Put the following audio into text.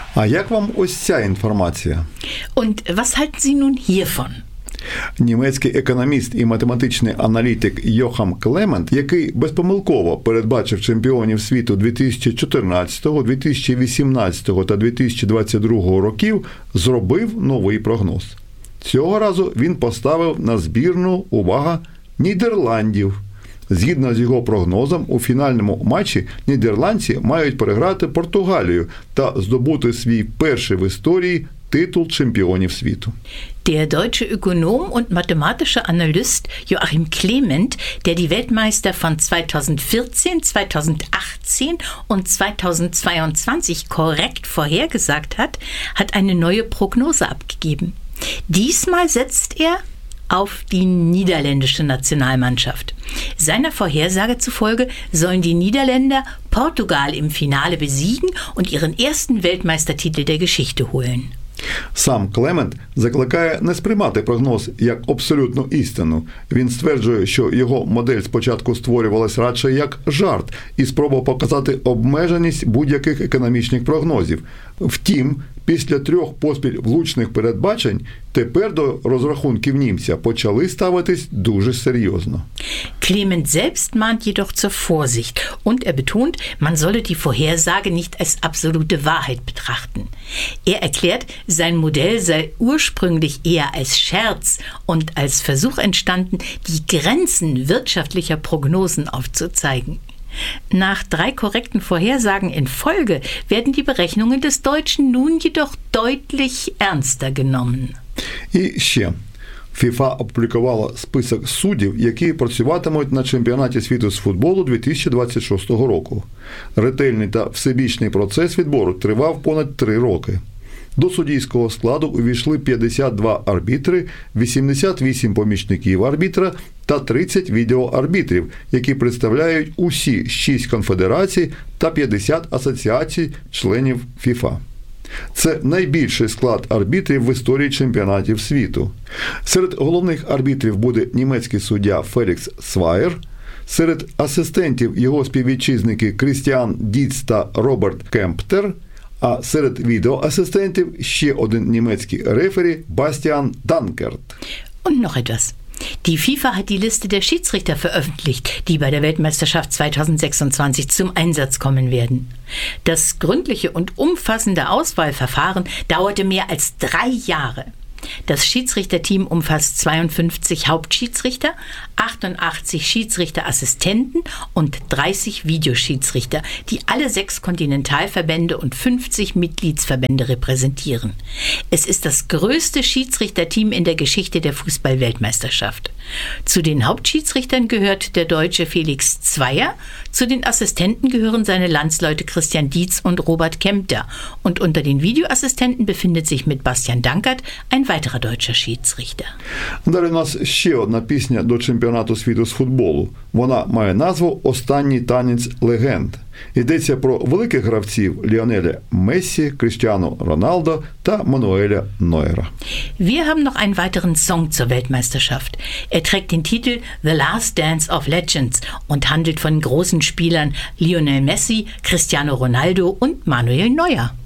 А як вам ось ця інформація? Und was halten Sie nun hiervon? Німецький економіст і математичний аналітик Йохам Клемент, який безпомилково передбачив чемпіонів світу 2014, 2018 та 2022 років, зробив новий прогноз. Цього разу він поставив на збірну, увага, Нідерландів. Згідно з його прогнозом, у фінальному матчі нідерландці мають переграти Португалію та здобути свій перший в історії титул чемпіонів світу. Der deutsche Ökonom und mathematische Analyst Joachim Clement, der die Weltmeister von 2014, 2018 und 2022 korrekt vorhergesagt hat, hat eine neue Prognose abgegeben. Diesmal setzt er auf die niederländische Nationalmannschaft. Seiner Vorhersage zufolge sollen die Niederländer Portugal im Finale besiegen und ihren ersten Weltmeistertitel der Geschichte holen. Сам Клемент закликає не сприймати прогноз як абсолютну істину. Він стверджує, що його модель спочатку створювалась радше як жарт і спроба показати обмеженість будь-яких економічних прогнозів. Втім, після 3 поспіль влучних передбачень тепер до розрахунків німця почали ставитись дуже серйозно. Clement selbst mahnt jedoch zur Vorsicht und er betont, man solle die Vorhersage nicht als absolute Wahrheit betrachten. Er erklärt, sein Modell sei ursprünglich eher als Scherz und als Versuch entstanden, die Grenzen wirtschaftlicher Prognosen aufzuzeigen. Nach 3 korrekten Vorhersagen in Folge werden die Berechnungen des Deutschen nun jedoch deutlich ernster genommen. І ще. ФІФА опублікувала список суддів, які працюватимуть на чемпіонаті світу з футболу 2026 року. Ретельний та всебічний процес відбору тривав понад 3 роки. До суддівського складу увійшли 52 арбітри, 88 помічників арбітра та 30 відеоарбітрів, які представляють усі 6 конфедерацій та 50 асоціацій членів ФІФА. Це найбільший склад арбітрів в історії чемпіонатів світу. Серед головних арбітрів буде німецький суддя Фелікс Сваєр, серед асистентів його співвітчизники Крістіан Діц та Роберт Кемптер, а серед відеоасистентів ще один німецький рефері Бастіан Данкерт. Und noch etwas. Die FIFA hat die Liste der Schiedsrichter veröffentlicht, die bei der Weltmeisterschaft 2026 zum Einsatz kommen werden. Das gründliche und umfassende Auswahlverfahren dauerte mehr als 3 Jahre. Das Schiedsrichterteam umfasst 52 Hauptschiedsrichter, 88 Schiedsrichterassistenten und 30 Videoschiedsrichter, die alle 6 Kontinentalverbände und 50 Mitgliedsverbände repräsentieren. Es ist das größte Schiedsrichterteam in der Geschichte der Fußball-Weltmeisterschaft. Zu den Hauptschiedsrichtern gehört der Deutsche Felix Zweier, zu den Assistenten gehören seine Landsleute Christian Dietz und Robert Kempter und unter den Videoassistenten befindet sich mit Bastian Dankert ein weiterer deutscher Schiedsrichter. Далі у нас ще одна пісня до чемпіонату світу з футболу. Вона має назву «Останній танець легенд». Йдеться про великих гравців Ліонеля Мессі, Кріштіану Роналдо та Мануеля Нойера. Wir haben noch einen weiteren Song zur Weltmeisterschaft. Er trägt den Titel The Last Dance of Legends und handelt von großen Spielern Lionel Messi, Cristiano Ronaldo und Manuel Neuer.